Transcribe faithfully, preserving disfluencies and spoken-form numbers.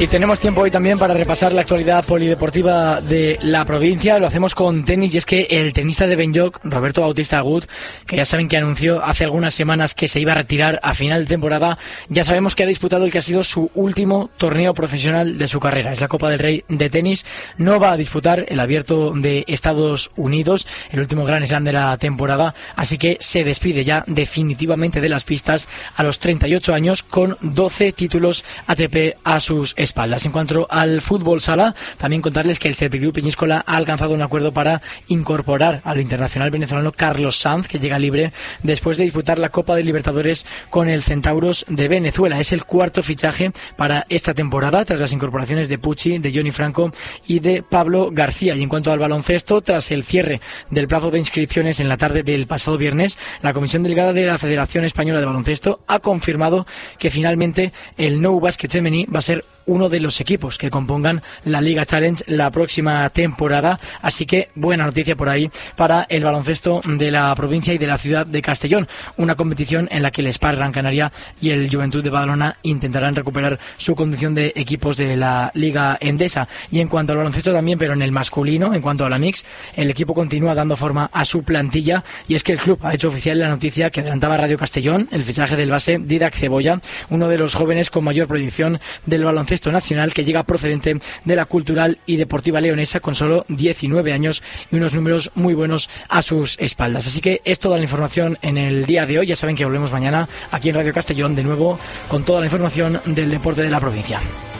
Y tenemos tiempo hoy también para repasar la actualidad polideportiva de la provincia. Lo hacemos con tenis, y es que el tenista de Benlloc, Roberto Bautista Agut, que ya saben que anunció hace algunas semanas que se iba a retirar a final de temporada, ya sabemos que ha disputado el que ha sido su último torneo profesional de su carrera. Es la Copa del Rey de tenis. No va a disputar el Abierto de Estados Unidos, el último Grand Slam de la temporada, así que se despide ya definitivamente de las pistas a los treinta y ocho años con doce títulos A T P a sus espaldas. En cuanto al fútbol sala, también contarles que el Serviclub Peñíscola ha alcanzado un acuerdo para incorporar al internacional venezolano Carlos Sanz, que llega libre después de disputar la Copa de Libertadores con el Centauros de Venezuela. Es el cuarto fichaje para esta temporada, tras las incorporaciones de Pucci, de Johnny Franco y de Pablo García. Y en cuanto al baloncesto, tras el cierre del plazo de inscripciones en la tarde del pasado viernes, la Comisión Delegada de la Federación Española de Baloncesto ha confirmado que finalmente el Nou Basket Femení va a ser uno de los equipos que compongan la Liga Challenge la próxima temporada, así que buena noticia por ahí para el baloncesto de la provincia y de la ciudad de Castellón, una competición en la que el Spar Gran Canaria y el Juventud de Badalona intentarán recuperar su condición de equipos de la Liga Endesa. Y en cuanto al baloncesto también, pero en el masculino, en cuanto a la mix, el equipo continúa dando forma a su plantilla, y es que el club ha hecho oficial la noticia que adelantaba Radio Castellón, el fichaje del base Didac Cebolla, uno de los jóvenes con mayor proyección del baloncesto nacional, que llega procedente de la Cultural y Deportiva Leonesa con solo diecinueve años y unos números muy buenos a sus espaldas. Así que es toda la información en el día de hoy. Ya saben que volvemos mañana aquí en Radio Castellón de nuevo con toda la información del deporte de la provincia.